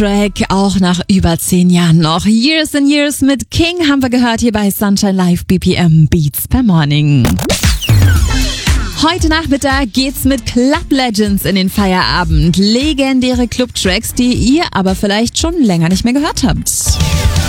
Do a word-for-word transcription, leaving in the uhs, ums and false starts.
Track, auch nach über zehn Jahren noch. Years and Years mit King haben wir gehört hier bei Sunshine Live B P M Beats per Morning. Heute Nachmittag geht's mit Club Legends in den Feierabend. Legendäre Club-Tracks, die ihr aber vielleicht schon länger nicht mehr gehört habt.